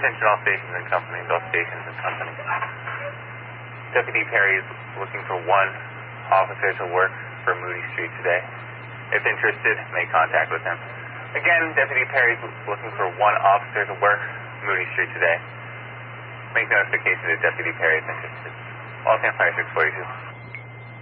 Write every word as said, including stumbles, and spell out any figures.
Attention all stations and companies, all stations and companies. Deputy Perry is looking for one officer to work for Moody Street today. If interested, make contact with him. Again, Deputy Perry is looking for one officer to work Moody Street today. Make notification that Deputy Perry is interested. All Camp Fire six forty-two.